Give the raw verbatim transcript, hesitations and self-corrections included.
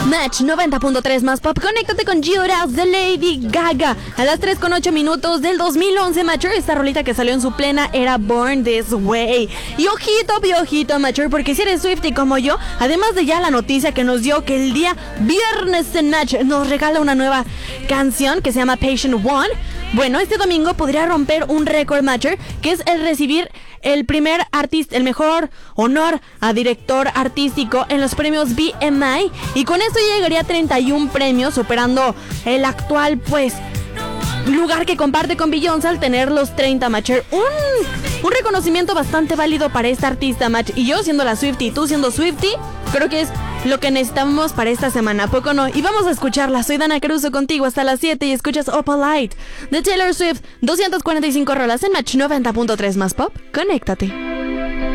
Match noventa punto tres más pop. Conéctate con Judas de Lady Gaga. A las tres con ocho minutos del dos mil once, Mature. Esta rolita que salió en su plena era Born This Way. Y ojito, piojito, Mature, porque si eres Swiftie como yo, además de ya la noticia que nos dio que el día viernes en Match nos regala una nueva canción que se llama Patient One. Bueno, este domingo podría romper un récord, Mature, que es el recibir el primer artista, el mejor honor a director artístico en los premios B M I, y con esto llegaría a treinta y uno premios, superando el actual, pues, lugar que comparte con Beyoncé al tener los treinta, Mature. Un, un reconocimiento bastante válido para esta artista, Match. Y yo siendo la Swiftie y tú siendo Swiftie, creo que es lo que necesitamos para esta semana, ¿a poco no? Y vamos a escucharla. Soy Dana Caruso contigo hasta las siete y escuchas Opalite de Taylor Swift. doscientas cuarenta y cinco rolas en Match noventa punto tres más pop. Conéctate.